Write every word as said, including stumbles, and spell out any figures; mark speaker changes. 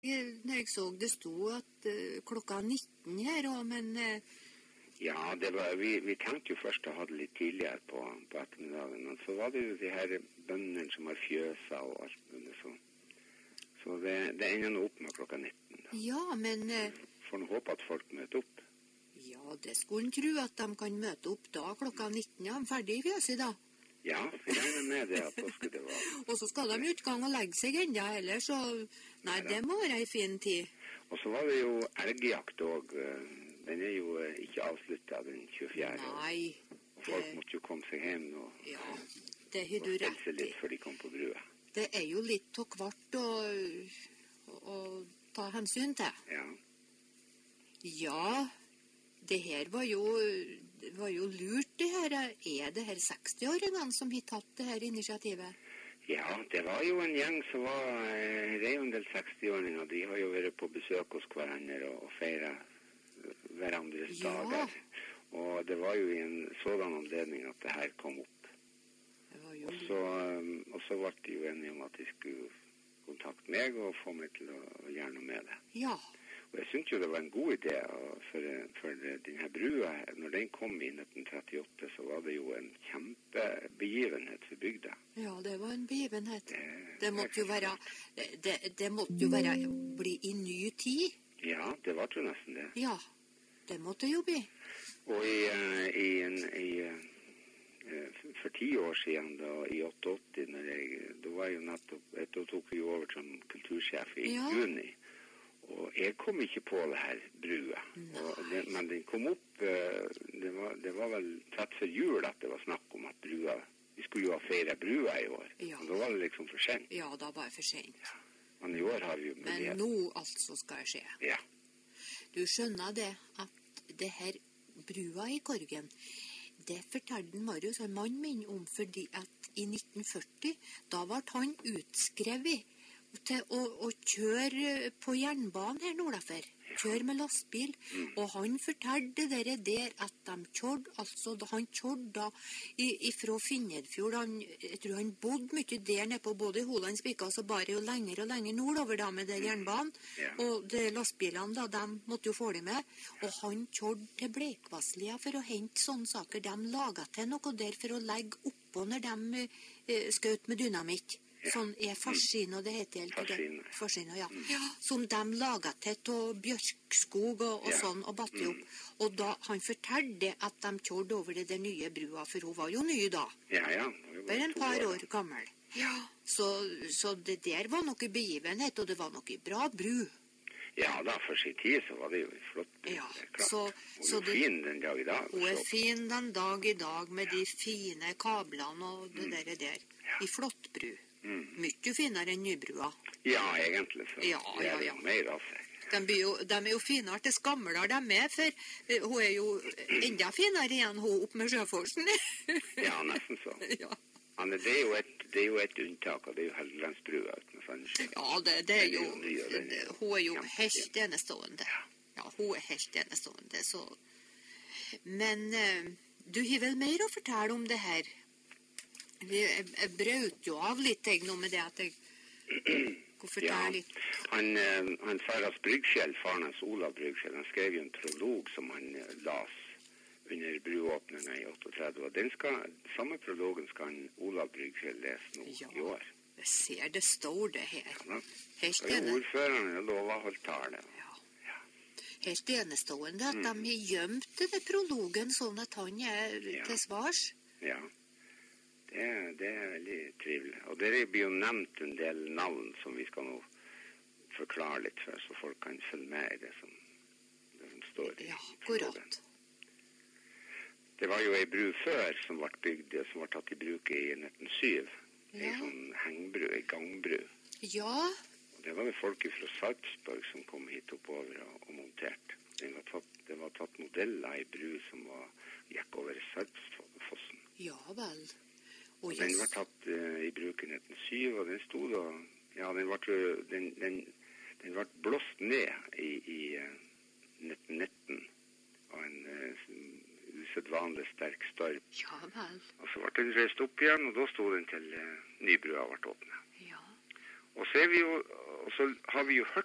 Speaker 1: Når jeg så det sto at uh, klokka nitten her, og, men... Uh...
Speaker 2: Ja, det var, vi, vi tenkte jo først å ha det litt tidligere på, på ettermiddagen, men så var det jo de her bøndene som har fjøsa og alt mulig så. Så det, det ender nå opp med klokka nitten. Da.
Speaker 1: Ja, men... Uh...
Speaker 2: Får nå håpe at folk møter opp.
Speaker 1: Ja, det skulle en tro at de kan møte opp da, klokka nitten, ja, ferdig i fjøset da.
Speaker 2: Ja, jeg regner med det at da skulle det være.
Speaker 1: Og så skal de utgang og legge seg enda heller, så... Nei, det må være en fin tid.
Speaker 2: Og så var det jo elgjakt også. Den er jo ikke avsluttet den tjuefjerde.
Speaker 1: Nei.
Speaker 2: Og folk det... måtte jo komme seg hjem og,
Speaker 1: ja, det har du rett i.
Speaker 2: Litt før de kom på brua.
Speaker 1: Det er jo litt og kvart å, å ta hensyn til.
Speaker 2: Ja.
Speaker 1: Ja, det her var jo, det var jo lurt det her. Er det her seksti-åringene som har tatt det her initiativet?
Speaker 2: Ja, det var jo en gjeng som var, det er jo en del seksti-åringer, de har jo vært på besøk hos hverandre og, og feiret hverandres
Speaker 1: ja.
Speaker 2: dager. Og det var jo i en sådan anledning at det her kom opp.
Speaker 1: Det var jo...
Speaker 2: Og så, og så ble de jo enige om at de skulle kontakte meg og få meg til å, å gjøre noe med det.
Speaker 1: Ja.
Speaker 2: Og jeg synes jo det var en god idé, for, for denne brua, når den kom i nitten trettiåtte, så var det jo en kjempebegivenhet for bygda.
Speaker 1: Ja, det var en begivenhet. Det,
Speaker 2: det
Speaker 1: måtte jo være, det, det måtte jo være, bli i ny tid.
Speaker 2: Ja, det var jo nesten det.
Speaker 1: Ja, det måtte jo bli.
Speaker 2: Og i, i, i, i for ti år siden, da, i åttiåtte, når jeg, da var jeg jo nettopp, da tok jeg jo over som kultursjef i
Speaker 1: ja.
Speaker 2: juni. Og jeg kom ikke på det her brua. Det, men den kom opp, det var, det var vel tett for jul at det var snakk om at brua, vi skulle jo ha feire brua i år.
Speaker 1: Ja.
Speaker 2: Og da var det liksom for sent.
Speaker 1: Ja, da var det for sent.
Speaker 2: Ja. Men i år har vi jo mulighet.
Speaker 1: Men nå altså skal det skje.
Speaker 2: Ja.
Speaker 1: Du skjønner det, at det her brua i Korgen, det fortalte Marius, en mann min, om fordi at i nitten førti, da ble han utskrevet til å, å kjøre på jernbanen her nordafor. Kjøre med lastbil. Mm. Og han fortalte dere der at de kjørte, altså han kjørte da ifra Finnedfjord. Han, jeg tror han bodde mye der nede på både Holandsvika, så bare jo lenger og lenger nordover da med den jernbanen.
Speaker 2: Ja.
Speaker 1: Og de lastbilene da, de måtte jo få det med. Og han kjørte til Bleikvasslia for å hente sånne saker. De laget til noe der for å legge oppå når de eh, skjøt med dynamitt. Ja. Sånn er farsino, det heter
Speaker 2: farsino.
Speaker 1: Farsino, ja. Mm. Ja. Som de laget til av bjørkskog og, og ja. Sånn, og batte opp. Mm. Og da han fortalte at de kjørte over det der nye brua, for hun var jo ny da.
Speaker 2: Ja, ja.
Speaker 1: Bare en par år gammel. Ja. Så, så det der var noe begivenhet, og det var noe bra bru.
Speaker 2: Ja, da for sin tid så var det jo en flott bru.
Speaker 1: Ja.
Speaker 2: Så,
Speaker 1: hun er
Speaker 2: det, fin den dag i dag.
Speaker 1: Hun er fin den dag i dag med ja. De fine kablene og det mm. der der. Ja. I flott bru. Mm. Mye finere enn nybrua.
Speaker 2: Ja, egentlig så.
Speaker 1: Ja, ja, ja.
Speaker 2: Mer av seg.
Speaker 1: De, blir jo, de er jo finere til skamler de er, for uh, hun er jo enda finere igjen hun opp med Sjøforsen.
Speaker 2: Ja, nesten så.
Speaker 1: Ja.
Speaker 2: Men det er, jo et, det er jo et unntak, og det er jo Helgelandsbrua uten Sandnes.
Speaker 1: Ja, det, det er jo, det er jo det, hun er jo helt enestående. Ja. Ja, hun er helt enestående, så... Men uh, du har vel mer å fortelle om det her? Jeg, jeg brøt jo av litt jeg nå med det at jeg hvorfor
Speaker 2: ja,
Speaker 1: det litt
Speaker 2: han, han Faras Brygskjell, faren hans Olav Brygskjell, han skrev jo en prolog som han las under bruåpningen i trettioåtte, og den skal, samme prologen skal han Olav Brygskjell lese nå
Speaker 1: ja,
Speaker 2: i år.
Speaker 1: Jeg ser det står det her.
Speaker 2: Ja,
Speaker 1: helt
Speaker 2: det er ordføreren lova holdt tale.
Speaker 1: Ja. Ja. Helt enestående at mm. de har gjemt det prologen sånn at han er ja. Til svars.
Speaker 2: Ja. Det, det er veldig trivelig. Og det blir jo nevnt en del navn som vi skal nå forklare litt for, så folk kan følge med i det som, det som står i
Speaker 1: ja, akkurat.
Speaker 2: Det var jo en bru før som ble bygd, som ble tatt i bruk i nitten null syv. Ja. En sånn hengbru, en gangbru.
Speaker 1: Ja.
Speaker 2: Og det var det folk fra Salzburg som kom hit oppover og, og monterte. Det var tatt, det var tatt modeller i bru som var, gikk over Salzfossen.
Speaker 1: Ja vel.
Speaker 2: Og den var tatt uh, i bruk i nitten null syv, og den stod da, ja, den ble, den, den, den ble blåst ned i, i uh, nitten nitten av en uh, usedvanlig sterk storm.
Speaker 1: Ja vel.
Speaker 2: Og så ble den reist opp igjen, og da stod den til uh, nybrua ble åpnet.
Speaker 1: Ja.
Speaker 2: Og så, er vi jo, og så har vi jo hørt